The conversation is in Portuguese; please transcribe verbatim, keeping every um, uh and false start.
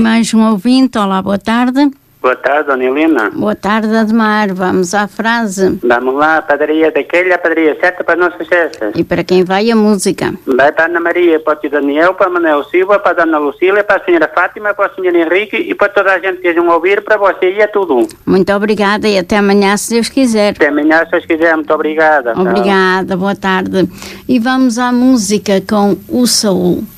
mais um ouvinte. Olá, boa tarde. Boa tarde, Dona Helena. Boa tarde, Ademar. Vamos à frase. Vamos lá, a padaria daquele, a padaria certa para nossas festas. E para quem vai a música? Vai para a Ana Maria, para o tio Daniel, para a Manuel Silva, para a Dona Lucília, para a senhora Fátima, para o senhor Henrique e para toda a gente que estejam a ouvir, para você e é tudo. Muito obrigada e até amanhã, se Deus quiser. Até amanhã, se Deus quiser. Muito obrigada. Obrigada, boa tarde. E vamos à música com o Saúl.